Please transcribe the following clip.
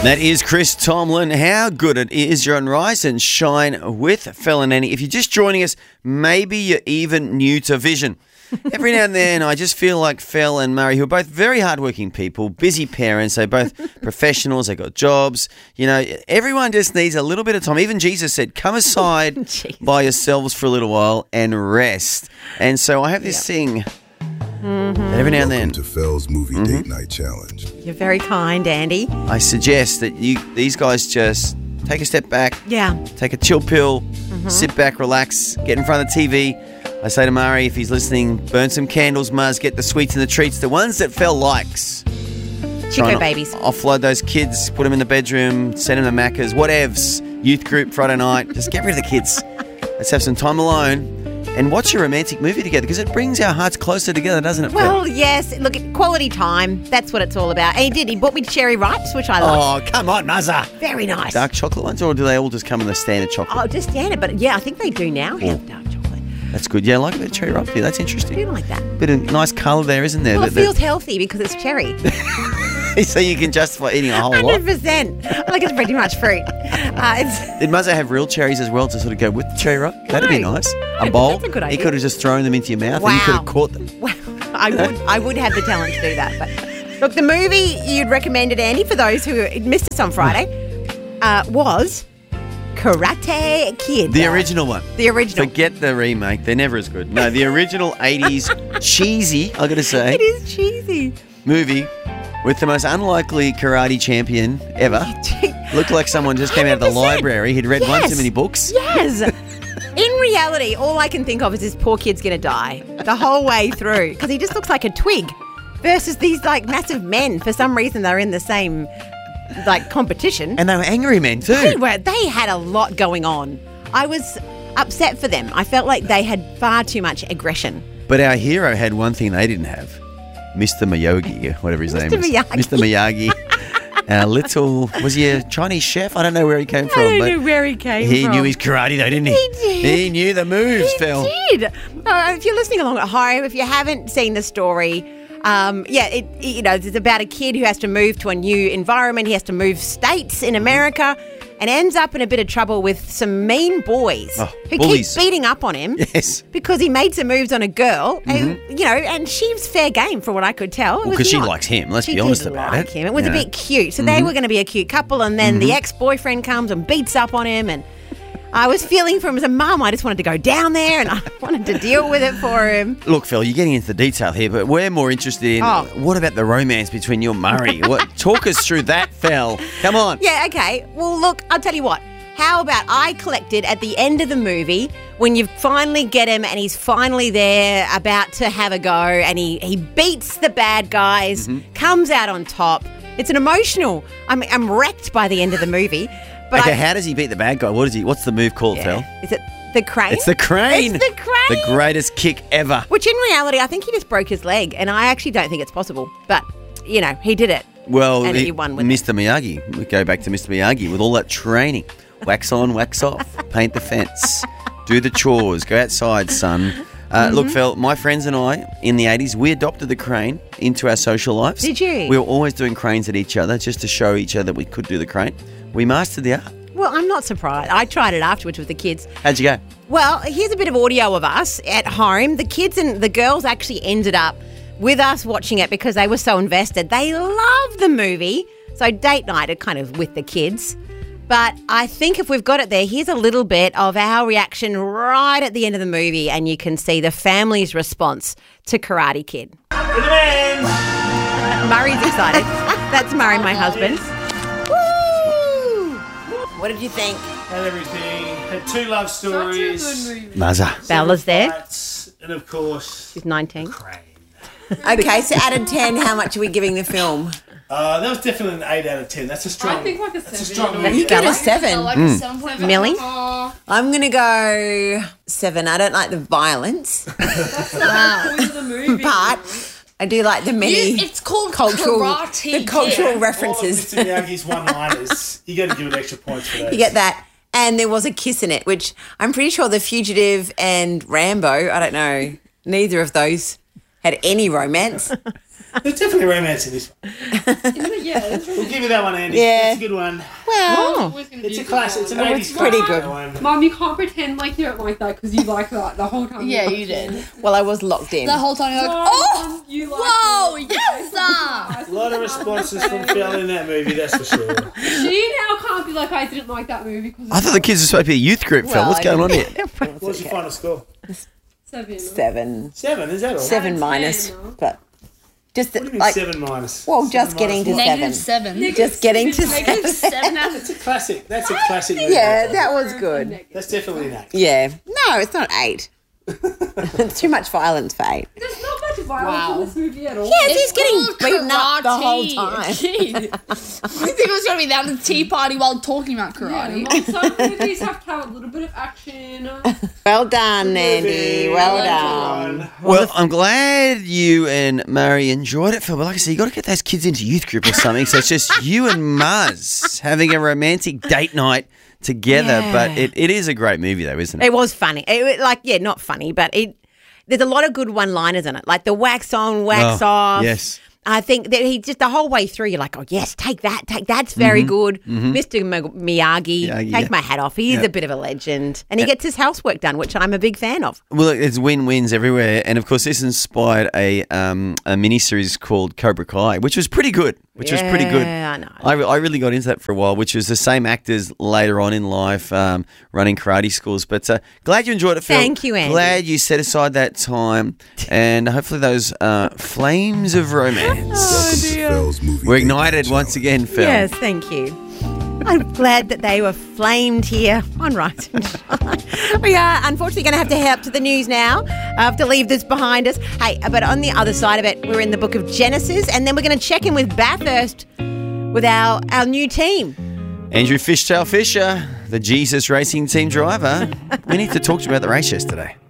That is Chris Tomlin. How good it is. You're on Rise and Shine with Fel and Annie. If you're just joining us, maybe you're even new to Vision. Every now and then, I just feel like Fel and Murray, who are both very hardworking people, busy parents, they're both professionals, they've got jobs. You know, everyone just needs a little bit of time. Even Jesus said, come aside by yourselves for a little while and rest. And so I have this thing that every now and then. Welcome to Fel's Movie Date Night Challenge. You're very kind, Andy. I suggest that these guys just take a step back. Yeah. Take a chill pill, sit back, relax, get in front of the TV. I say to Murray, if he's listening, burn some candles, Muzz, get the sweets and the treats, the ones that Fel likes. Chico babies. Offload those kids, put them in the bedroom, send them to Macca's, whatevs, youth group, Friday night. Just get rid of the kids. Let's have some time alone and watch a romantic movie together because it brings our hearts closer together, doesn't it, Fel? Well, yes. Look, quality time. That's what it's all about. And he did. He bought me cherry ripes, which I like. Oh, come on, Muzza. Very nice. Dark chocolate ones, or do they all just come in the standard chocolate? Oh, just standard. But yeah, I think they do now have dark chocolate. That's good. Yeah, I like a bit of cherry ripe here. That's I interesting. do like that. Bit of nice colour there, isn't there? Well, it feels healthy because it's cherry. So you can justify eating a whole lot. 100%. Like it's pretty much fruit. Did Muzza have real cherries as well to sort of go with the cherry ripe? That'd be nice. A bowl. That's a good idea. He could have just thrown them into your mouth and you could have caught them. Wow. I would have the talent to do that. But look, the movie you'd recommended, Andy, for those who missed us on Friday, was Karate Kid. The original one. The original. Forget the remake. They're never as good. No, the original 80s cheesy, I got to say. It is cheesy. Movie with the most unlikely karate champion ever. Looked like someone just came out of the 100%. library. He'd read one too many books. Yes. In reality, all I can think of is this poor kid's going to die the whole way through because he just looks like a twig versus these like massive men. For some reason, they're in the same like competition. And they were angry men too. They had a lot going on. I was upset for them. I felt like they had far too much aggression. But our hero had one thing they didn't have. Mr. Miyagi, whatever his name is. Mr. Miyagi. Was he a Chinese chef? I don't know where he came from. I don't know where he came from. He knew his karate though, didn't he? He did. He knew the moves, Fel. He did. If you're listening along at home, if you haven't seen the story, it's about a kid who has to move to a new environment. He has to move states in America and ends up in a bit of trouble with some mean boys who bullies. keep beating up on him. Yes. Because he made some moves on a girl, who, and she was fair game from what I could tell. Because she likes him, let's be honest about it. Him. It was a bit cute. So they were going to be a cute couple, and then the ex-boyfriend comes and beats up on him, and I was feeling for him as a mum. I just wanted to go down there and I wanted to deal with it for him. Look, Fel, you're getting into the detail here, but we're more interested in what about the romance between you and Murray? Talk us through that, Fel. Come on. Yeah, okay. Well, look, I'll tell you what. How about I collected at the end of the movie when you finally get him and he's finally there about to have a go and he beats the bad guys, comes out on top. It's an emotional. I'm wrecked by the end of the movie. But okay, how does he beat the bad guy? What's the move called, Fel? Is it the crane? It's the crane. It's the crane. The greatest kick ever. Which in reality, I think he just broke his leg, and I actually don't think it's possible. But, he did it. Well, and he won with Mr. Miyagi. We go back to Mr. Miyagi with all that training. Wax on, wax off. Paint the fence. Do the chores. Go outside, son. Look, Fel, my friends and I, in the 80s, we adopted the crane into our social lives. Did you? We were always doing cranes at each other just to show each other that we could do the crane. We mastered the art. Well, I'm not surprised. I tried it afterwards with the kids. How'd you go? Well, here's a bit of audio of us at home. The kids and the girls actually ended up with us watching it because they were so invested. They loved the movie. So date night are kind of with the kids. But I think if we've got it there, here's a little bit of our reaction right at the end of the movie, and you can see the family's response to Karate Kid. Murray's excited. That's Murray, my husband. Woo! What did you think? Had everything. Had two love stories. Such a good movie. Mazza. Bella's there. And of course, She's 19. crane. Okay, so out of 10, how much are we giving the film? That was definitely an 8 out of 10. That's a strong. I think like a That's a 7. strong That's You movie. get a Bella? 7. Like a 7.5. Millie? I'm going to go 7. I don't like the violence, That's the whole point of the movie. but I do like the many It's called cultural, Karate the cultural Kid. references. All of Mr. Miyagi's one-liners. You got to give it extra points for that. You get that. And there was a kiss in it, which I'm pretty sure The Fugitive and Rambo, I don't know, neither of those had any romance. There's definitely romance in this one. Yeah. We'll give you that one, Andy. Yeah. It's a good one. Well, It's a classic. It's an 80s it's pretty classic, good. that one. Mum, you can't pretend like you don't like that because you like that the whole time. Yeah, you did. well, I was locked in. The whole time you're like, oh, you like whoa, it. yes, A lot of responses from Phil in that movie, that's for sure. She now can't be like, I didn't like that movie because I thought the kids were supposed to be a youth group, Phil. Well, What's going on here? What's your final score? 7. 7. 7, is that all? 7 minus, but just What do you mean like 7 minus? well, just Seven getting to minus what? -7. just getting to -7 7. out of That's a classic. That's a classic movie. Yeah, that was good. That's definitely an 8. Yeah, no, it's not 8. It's too much violence for 8. There's not much violence in this movie at all. Yes, he's getting called beaten up the whole karate. time. Gee. You think it was going to be down at the tea party while talking about karate? Well, some movies have to have a little bit of action. Well done, Andy. Well done. Well, I'm glad you and Mary enjoyed it, Phil. But like I said, you got to get those kids into youth group or something. So it's just you and Muzz having a romantic date night together. Yeah. But it is a great movie, though, isn't it? It was funny. Not funny, but there's a lot of good one-liners in it, like the wax on, wax off. Yes. I think that he just the whole way through, you're like, oh yes, take that's very good, Mr. Miyagi. Yeah, take yeah. my hat off. He is a bit of a legend, and he gets his housework done, which I'm a big fan of. Well, it's win-wins everywhere. And, of course, this inspired a miniseries called Cobra Kai, which was pretty good. Yeah, I know. I really got into that for a while, which was the same actors later on in life running karate schools. But glad you enjoyed it, Phil. Thank you, Andy. Glad you set aside that time. And hopefully those flames of romance. Welcome to Phil's movie. We're Date Night ignited once Challenge. again, Phil. Yes, thank you. I'm glad that they were flamed here on Rise and Shine. We are unfortunately going to have to head up to the news now. I have to leave this behind us. Hey, but on the other side of it, we're in the book of Genesis, and then we're going to check in with Bathurst with our new team. Andrew Fishtail Fisher, the Jesus Racing Team driver. We need to talk to you about the race yesterday.